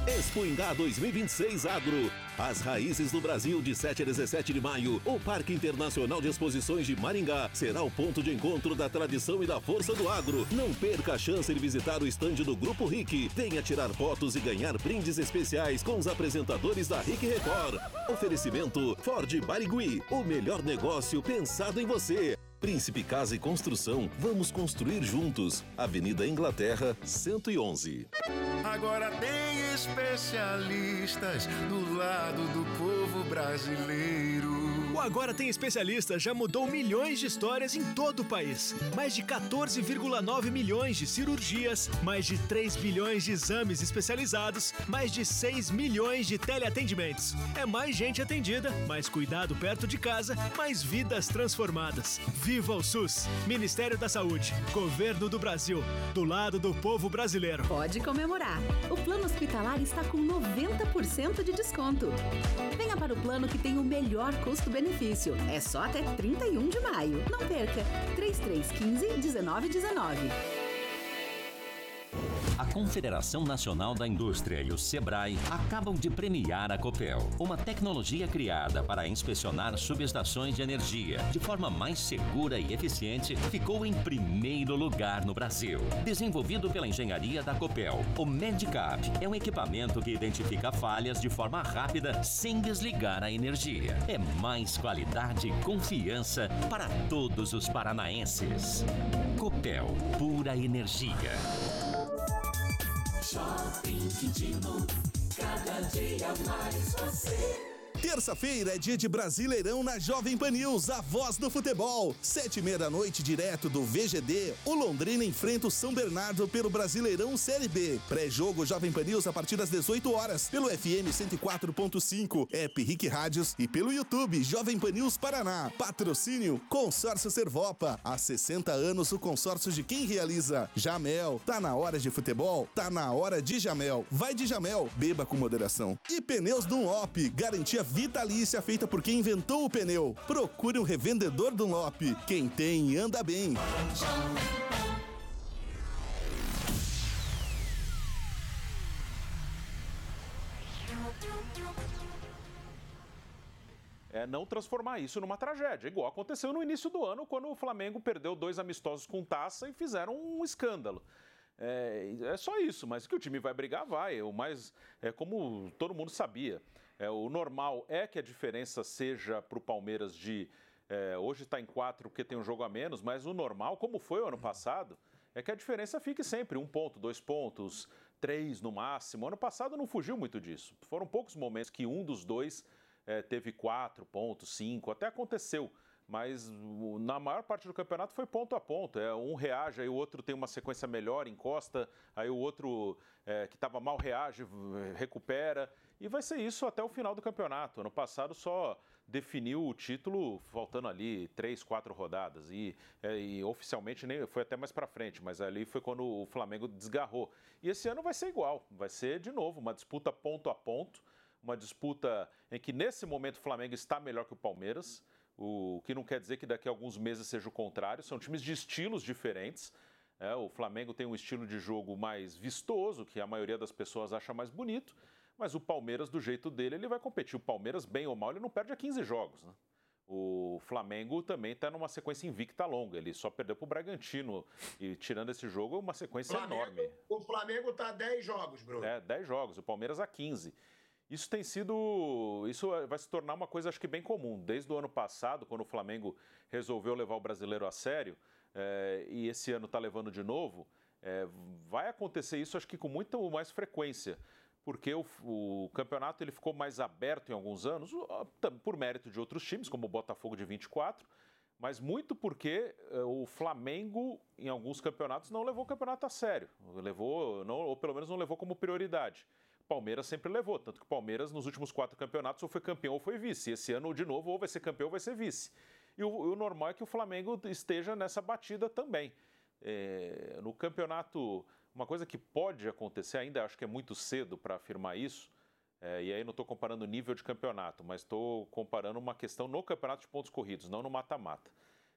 Expo Ingá 2026 Agro. As raízes do Brasil, de 7 a 17 de maio. O Parque Internacional de Exposições de Maringá será o ponto de encontro da tradição e da força do agro. Não perca a chance de visitar o estande do Grupo RIC. Venha tirar fotos e ganhar brindes especiais com os apresentadores da RIC Record. Oferecimento Ford Barigui. O melhor negócio pensado em você. Príncipe Casa e Construção. Vamos construir juntos. Avenida Inglaterra, 111. Agora tem especialistas do lado do povo brasileiro. O Agora Tem Especialistas já mudou milhões de histórias em todo o país. Mais de 14,9 milhões de cirurgias, mais de 3 bilhões de exames especializados, mais de 6 milhões de teleatendimentos. É mais gente atendida, mais cuidado perto de casa, mais vidas transformadas. Viva o SUS! Ministério da Saúde, Governo do Brasil, do lado do povo brasileiro. Pode comemorar! O plano hospitalar está com 90% de desconto. Venha para o plano que tem o melhor custo-benefício. É só até 31 de maio. Não perca! 3315-1919. A Confederação Nacional da Indústria e o Sebrae acabam de premiar a Copel, uma tecnologia criada para inspecionar subestações de energia de forma mais segura e eficiente, ficou em primeiro lugar no Brasil. Desenvolvido pela engenharia da Copel, o Medicap é um equipamento que identifica falhas de forma rápida sem desligar a energia. É mais qualidade e confiança para todos os paranaenses. Copel, pura energia. Shopping Quintino, cada dia mais você. Terça-feira é dia de Brasileirão na Jovem Pan News, a voz do futebol. 7h30 da noite, direto do VGD, o Londrina enfrenta o São Bernardo pelo Brasileirão Série B. Pré-jogo Jovem Pan News a partir das 18 horas, pelo FM 104.5, app RIC Rádios e pelo YouTube Jovem Pan News Paraná. Patrocínio Consórcio Servopa. Há 60 anos o consórcio de quem realiza. Jamel, tá na hora de futebol? Tá na hora de Jamel. Vai de Jamel, beba com moderação. E Pneus Dunlop, garantia vitalícia feita por quem inventou o pneu. Procure um revendedor Dunlop. Quem tem, anda bem. Não transformar isso numa tragédia, igual aconteceu no início do ano, quando o Flamengo perdeu 2 amistosos com taça e fizeram um escândalo. É só isso, mas que o time vai brigar, vai. Como todo mundo sabia. O normal é que a diferença seja para o Palmeiras de... hoje está em 4 porque tem um jogo a menos, mas o normal, como foi o ano passado, é que a diferença fique sempre 1 ponto, 2 pontos, 3 no máximo. Ano passado não fugiu muito disso. Foram poucos momentos que um dos dois teve 4 pontos, 5, até aconteceu. Mas na maior parte do campeonato foi ponto a ponto. Um reage, aí o outro tem uma sequência melhor, encosta, aí o outro que estava mal reage, recupera. E vai ser isso até o final do campeonato. Ano passado só definiu o título faltando ali 3, 4 rodadas. E oficialmente nem foi até mais para frente, mas ali foi quando o Flamengo desgarrou. E esse ano vai ser igual, vai ser de novo uma disputa ponto a ponto, uma disputa em que nesse momento o Flamengo está melhor que o Palmeiras. O que não quer dizer que daqui a alguns meses seja o contrário, são times de estilos diferentes. O Flamengo tem um estilo de jogo mais vistoso, que a maioria das pessoas acha mais bonito, mas o Palmeiras, do jeito dele, ele vai competir. O Palmeiras, bem ou mal, ele não perde a 15 jogos, né? O Flamengo também está numa sequência invicta longa, ele só perdeu para o Bragantino, e tirando esse jogo, uma sequência enorme. O Flamengo está a 10 jogos, Bruno. 10 jogos, o Palmeiras a 15. Isso vai se tornar uma coisa, acho que bem comum. Desde o ano passado, quando o Flamengo resolveu levar o brasileiro a sério, e esse ano está levando de novo, vai acontecer isso, acho que com muita mais frequência. Porque o campeonato ele ficou mais aberto em alguns anos, por mérito de outros times, como o Botafogo de 24, mas muito porque o Flamengo, em alguns campeonatos, não levou o campeonato a sério. Ou pelo menos não levou como prioridade. Palmeiras sempre levou, tanto que o Palmeiras nos últimos 4 campeonatos ou foi campeão ou foi vice. Esse ano, de novo, ou vai ser campeão ou vai ser vice. E o normal é que o Flamengo esteja nessa batida também. No campeonato, uma coisa que pode acontecer, ainda acho que é muito cedo para afirmar isso, e aí não estou comparando o nível de campeonato, mas estou comparando uma questão no campeonato de pontos corridos, não no mata-mata.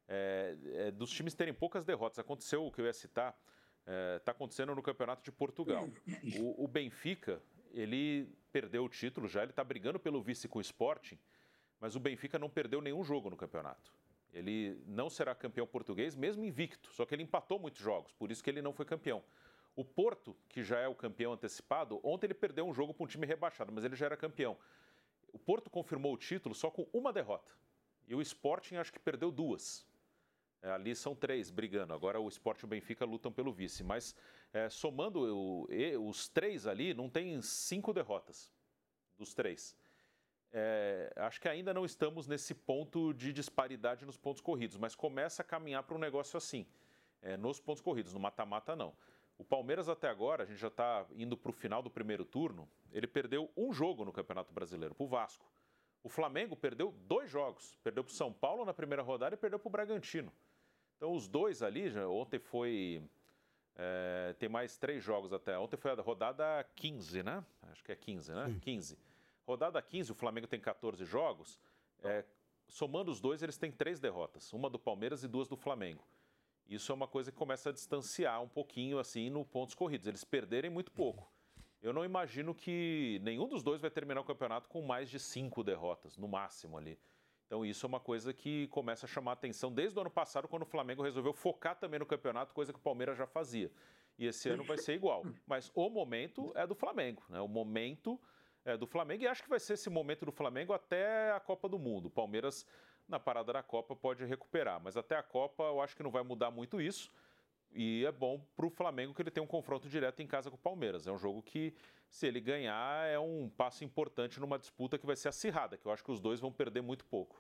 Dos times terem poucas derrotas. Aconteceu o que eu ia citar, está acontecendo no campeonato de Portugal. O Benfica... ele perdeu o título já, ele está brigando pelo vice com o Sporting, mas o Benfica não perdeu nenhum jogo no campeonato. Ele não será campeão português, mesmo invicto, só que ele empatou muitos jogos, por isso que ele não foi campeão. O Porto, que já é o campeão antecipado, ontem ele perdeu um jogo para um time rebaixado, mas ele já era campeão. O Porto confirmou o título só com uma derrota. E o Sporting acho que perdeu 2. Ali são 3 brigando. Agora o Sporting e o Benfica lutam pelo vice. Mas somando os 3 ali, não tem 5 derrotas dos 3. Acho que ainda não estamos nesse ponto de disparidade nos pontos corridos, mas começa a caminhar para um negócio assim, nos pontos corridos, no mata-mata não. O Palmeiras até agora, a gente já está indo para o final do primeiro turno, ele perdeu um jogo no Campeonato Brasileiro, para o Vasco. O Flamengo perdeu 2 jogos, perdeu para o São Paulo na primeira rodada e perdeu para o Bragantino. Então os 2 ali, ontem foi... tem mais 3 jogos até, ontem foi a rodada 15, né? Acho que é 15, né? Sim. 15. Rodada 15, o Flamengo tem 14 jogos, somando os 2, eles têm 3 derrotas, uma do Palmeiras e 2 do Flamengo. Isso é uma coisa que começa a distanciar um pouquinho, assim, no pontos corridos. Eles perderem muito pouco. Eu não imagino que nenhum dos 2 vai terminar o campeonato com mais de 5 derrotas, no máximo ali. Então isso é uma coisa que começa a chamar a atenção desde o ano passado, quando o Flamengo resolveu focar também no campeonato, coisa que o Palmeiras já fazia. E esse ano vai ser igual. Mas o momento é do Flamengo, né? O momento é do Flamengo, e acho que vai ser esse momento do Flamengo até a Copa do Mundo. O Palmeiras, na parada da Copa, pode recuperar, mas até a Copa eu acho que não vai mudar muito isso, e é bom para o Flamengo que ele tem um confronto direto em casa com o Palmeiras. É um jogo que, se ele ganhar, é um passo importante numa disputa que vai ser acirrada, que eu acho que os 2 vão perder muito pouco.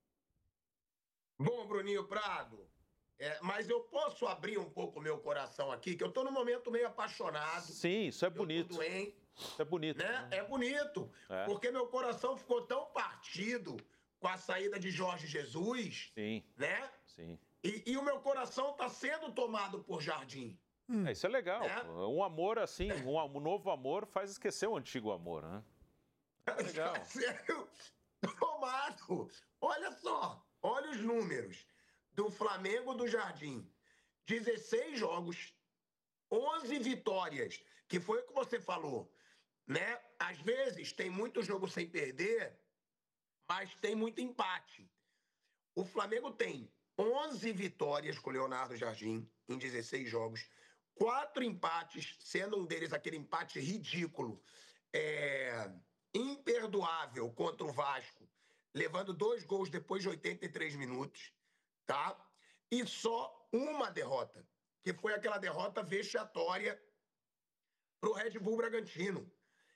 Bom, Bruninho Prado, mas eu posso abrir um pouco o meu coração aqui, que eu estou num momento meio apaixonado. Sim, isso é bonito. Eu tô doente. É bonito. Né? É bonito, porque meu coração ficou tão partido com a saída de Jorge Jesus. Sim. Né? Sim. E o meu coração está sendo tomado por Jardim. Isso é legal. Um amor assim, um novo amor faz esquecer o antigo amor, né? É legal. Sério? Tomado. Olha só, olha os números do Flamengo do Jardim. 16 jogos, 11 vitórias, que foi o que você falou. Né? Às vezes tem muito jogo sem perder, mas tem muito empate. O Flamengo tem 11 vitórias com o Leonardo Jardim em 16 jogos, 4 empates, sendo um deles aquele empate ridículo, imperdoável contra o Vasco, levando 2 gols depois de 83 minutos, tá? E só uma derrota, que foi aquela derrota vexatória para o Red Bull Bragantino.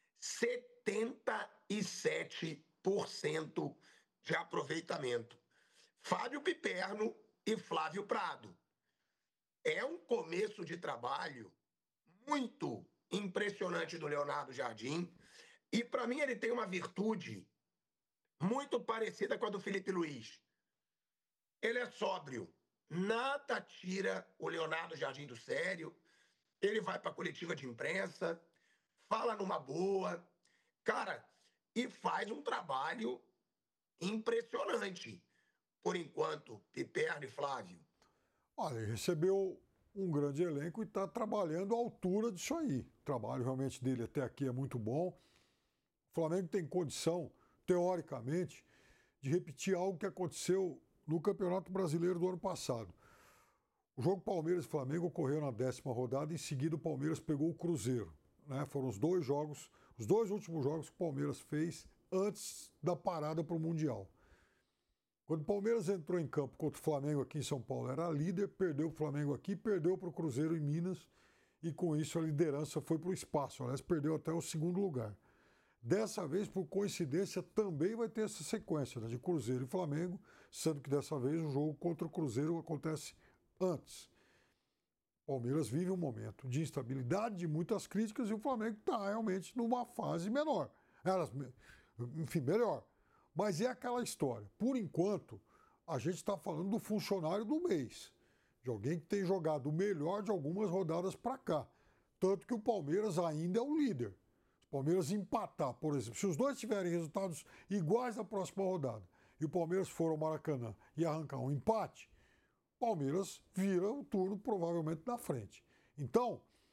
77% de aproveitamento. Fábio Piperno e Flávio Prado. É um começo de trabalho muito impressionante do Leonardo Jardim. E, para mim, ele tem uma virtude muito parecida com a do Felipe Luiz. Ele é sóbrio. Nada tira o Leonardo Jardim do sério. Ele vai para a coletiva de imprensa, fala numa boa, cara, e faz um trabalho impressionante. Por enquanto, Piperno e Flávio. Olha, ele recebeu um grande elenco e está trabalhando à altura disso aí. O trabalho realmente dele até aqui é muito bom. O Flamengo tem condição, teoricamente, de repetir algo que aconteceu no Campeonato Brasileiro do ano passado. O jogo Palmeiras e Flamengo ocorreu na 10ª rodada, em seguida o Palmeiras pegou o Cruzeiro. Né? Foram os 2 jogos, os 2 últimos jogos que o Palmeiras fez antes da parada para o Mundial. Quando o Palmeiras entrou em campo contra o Flamengo aqui em São Paulo, era líder, perdeu o Flamengo aqui, perdeu para o Cruzeiro em Minas, e com isso a liderança foi para o espaço. Aliás, perdeu até o 2º lugar. Dessa vez, por coincidência, também vai ter essa sequência, né, de Cruzeiro e Flamengo, sendo que dessa vez o jogo contra o Cruzeiro acontece antes. O Palmeiras vive um momento de instabilidade, de muitas críticas, e o Flamengo está realmente numa fase menor. Enfim, melhor. Mas é aquela história. Por enquanto, a gente está falando do funcionário do mês, de alguém que tem jogado o melhor de algumas rodadas para cá. Tanto que o Palmeiras ainda é o líder. Se o Palmeiras empatar, por exemplo, se os dois tiverem resultados iguais na próxima rodada, e o Palmeiras for ao Maracanã e arrancar um empate, o Palmeiras vira o turno provavelmente na frente. Então,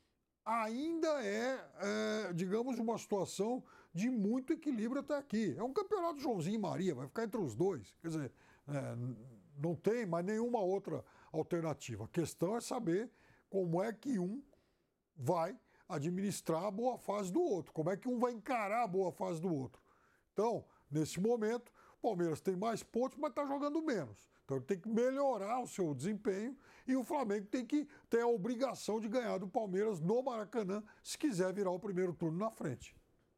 ainda digamos, uma situação de muito equilíbrio até aqui. É um campeonato Joãozinho e Maria, vai ficar entre os dois. Quer dizer, não tem mais nenhuma outra alternativa. A questão é saber como é que um vai administrar a boa fase do outro, como é que um vai encarar a boa fase do outro. Então, nesse momento, o Palmeiras tem mais pontos, mas está jogando menos. Então, ele tem que melhorar o seu desempenho e o Flamengo tem que ter a obrigação de ganhar do Palmeiras no Maracanã se quiser virar o primeiro turno na frente.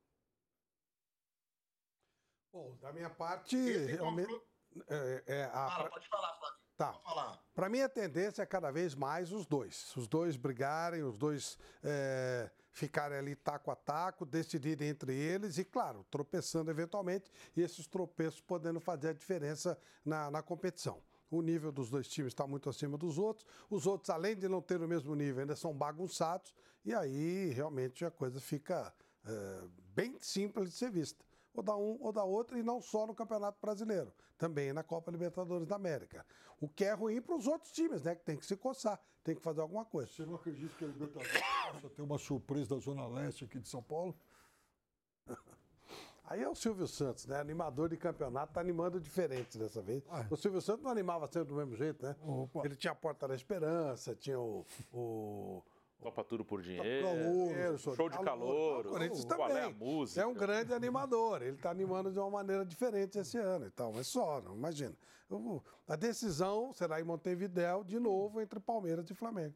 Bom, da minha parte, realmente... Pode falar, Flávio. Tá. Para mim, a tendência é cada vez mais os dois brigarem, os dois ficarem ali taco a taco, decidirem entre eles e, claro, tropeçando eventualmente, e esses tropeços podendo fazer a diferença na competição. O nível dos dois times está muito acima dos outros. Os outros, além de não ter o mesmo nível, ainda são bagunçados. E aí, realmente, a coisa fica bem simples de ser vista. Ou da um ou da outra, e não só no Campeonato Brasileiro, também na Copa Libertadores da América. O que é ruim para os outros times, né? Que tem que se coçar, tem que fazer alguma coisa. Você não acredita que a Libertadores possa ter uma surpresa da Zona Leste aqui de São Paulo? Aí é o Silvio Santos, né? Animador de campeonato, tá animando diferente dessa vez. O Silvio Santos não animava sempre do mesmo jeito, né? Ele tinha a Porta da Esperança, tinha o Topa tudo por dinheiro, show de calor, qual é a música? É um grande animador, ele está animando de uma maneira diferente esse ano e tal, mas só, não imagina. A decisão será em Montevidéu, de novo, entre Palmeiras e Flamengo.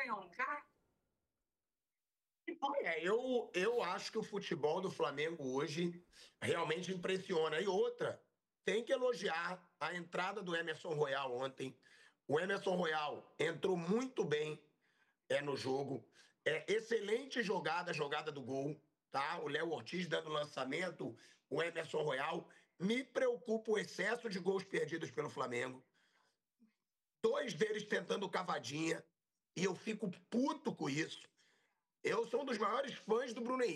Eu acho que o futebol do Flamengo hoje realmente impressiona. E outra, tem que elogiar a entrada do Emerson Royal ontem. O Emerson Royal entrou muito bem no jogo. Excelente jogada do gol, tá? O Léo Ortiz dando lançamento, o Emerson Royal. Me preocupa o excesso de gols perdidos pelo Flamengo. 2 deles tentando cavadinha, e eu fico puto com isso. Eu sou um dos maiores fãs do Bruno Henrique.